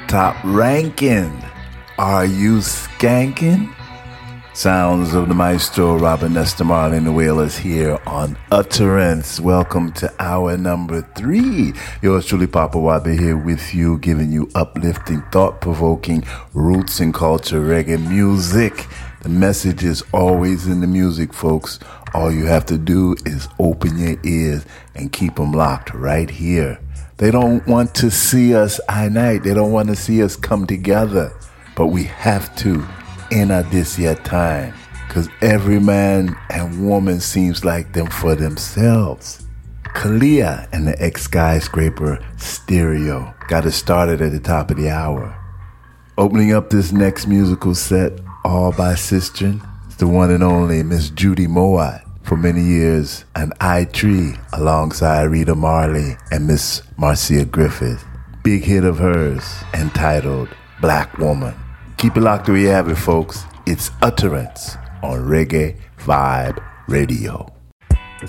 Top ranking. Are you skanking? Sounds of the maestro Robert Nesta Marley and the Wailers here on Utterance. Welcome to hour number 3. Yours truly, Papa Wabi, here with you, giving you uplifting, thought-provoking roots and culture reggae music. The message is always in the music, folks. All you have to do is open your ears and keep them locked right here. They don't want to see us unite. They don't want to see us come together. But we have to in this year time. Because every man and woman seems like them for themselves. Kalia and the X-Skyscraper Stereo got us started at the top of the hour. Opening up this next musical set, all by Sistren, is the one and only Miss Judy Mowatt. For many years, an I-Tree alongside Rita Marley and Miss Marcia Griffith. Big hit of hers entitled Black Woman. Keep it locked where you have it, folks. It's Utterance on Reggae Vibe Radio.